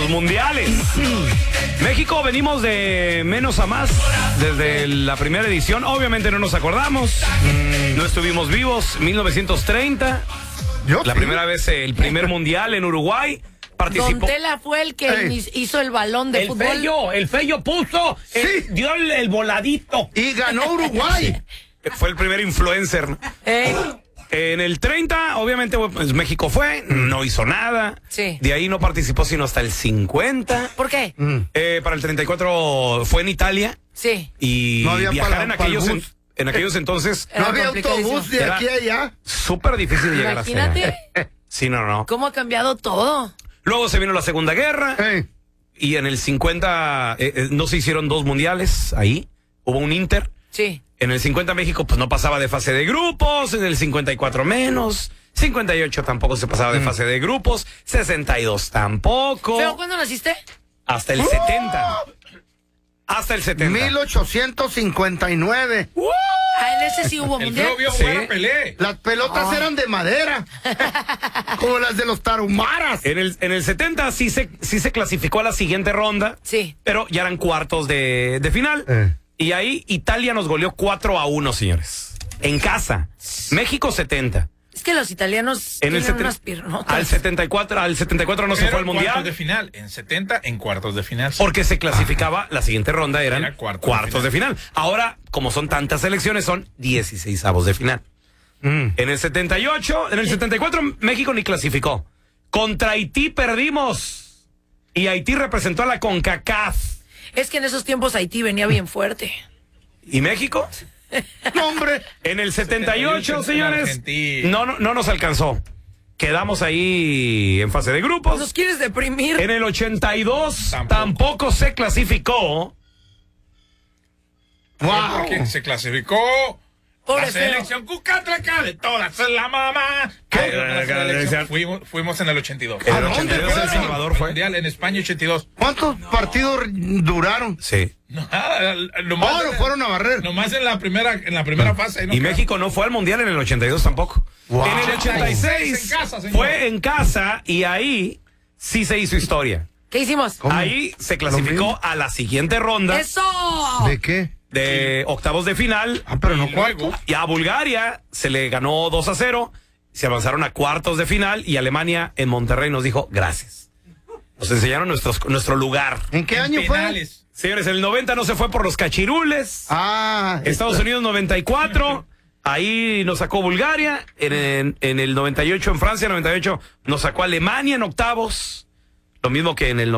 los mundiales. México venimos de menos a más desde la primera edición. Obviamente no nos acordamos. No estuvimos vivos. 1930. La primera vez, el primer mundial en Uruguay. Participó. Don Tela fue el que hizo el balón de fútbol. El Fello puso, dio el voladito. Y ganó Uruguay. Fue el primer influencer. En el 30, obviamente, pues, México fue, no hizo nada. Sí. De ahí no participó sino hasta el 50. ¿Por qué? Para el 34 fue en Italia. Sí. Y no había viajar en aquellos entonces. No había autobús de aquí a allá. Súper difícil llegar a Imagínate. Sí, no. ¿Cómo ha cambiado todo? Luego se vino la Segunda Guerra. Y en el 50 no se hicieron 2 mundiales ahí. Hubo un Inter. Sí. En el 50 México pues no pasaba de fase de grupos, en el 54 menos, 58 tampoco se pasaba de fase de grupos, 62 tampoco. ¿Pero cuándo naciste? Hasta el 70. Hasta el 70. 1859. En ese sí hubo mundial. Sí. Las pelotas eran de madera. Como las de los tarumaras. En el 70 sí se clasificó a la siguiente ronda. Sí. Pero ya eran cuartos de final. Y ahí Italia nos goleó 4-1, señores. En casa. México 70. Es que los italianos En el tienen unas piernotas. al 74 no se fue al mundial. Cuartos de final. En 70, en cuartos de final. Porque se clasificaba, la siguiente ronda eran Era cuartos de final. Ahora, como son tantas selecciones, son 16avos de final. En el 78, en el 74 México ni clasificó. Contra Haití perdimos. Y Haití representó a la CONCACAF. Es que en esos tiempos Haití venía bien fuerte. ¿Y México? No, hombre. En el 78, 78, señores, no nos alcanzó. Quedamos ahí en fase de grupos. ¿Nos quieres deprimir? En el 82 tampoco se clasificó. Wow. Porque se clasificó Pobre la feo. selección cucatlaca de todas, es la mamá. Fuimos en el 82. En el ¿A dónde 82 El fueron? Salvador fue. Mundial en España 82. ¿Cuántos partidos duraron? Sí. No, lo fueron a barrer. Nomás en la primera fase. Y México no fue al mundial en el 82 tampoco. Wow. En el 86 En casa, señor. fue en casa y ahí sí se hizo historia. ¿Qué hicimos? ¿Cómo? Ahí se clasificó a la siguiente ronda ¡Eso! ¿De qué? de octavos de final. Pero no Y luego, cuartos. Y a Bulgaria se le ganó 2-0. Se avanzaron a cuartos de final y Alemania en Monterrey nos dijo gracias. Nos enseñaron nuestro lugar. ¿En qué en año fue? penales. Señores, en el 90 no se fue por los cachirules. Ah, Estados Unidos 94. Ahí nos sacó Bulgaria. En el 98 en Francia, 98 nos sacó Alemania en octavos. Lo mismo que en el